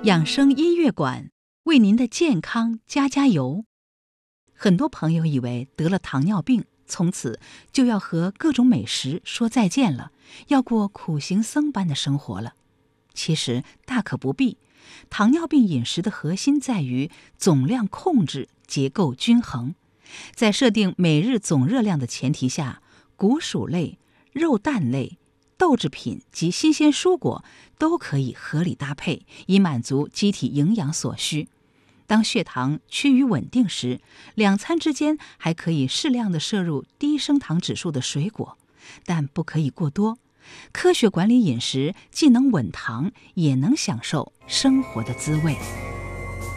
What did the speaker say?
养生音乐馆为您的健康加油。很多朋友以为得了糖尿病，从此就要和各种美食说再见了，要过苦行僧般的生活了。其实大可不必。糖尿病饮食的核心在于总量控制，结构均衡。在设定每日总热量的前提下，谷薯类、肉蛋类、豆制品及新鲜蔬果都可以合理搭配，以满足机体营养所需。当血糖趋于稳定时，两餐之间还可以适量的摄入低升糖指数的水果，但不可以过多。科学管理饮食，既能稳糖，也能享受生活的滋味。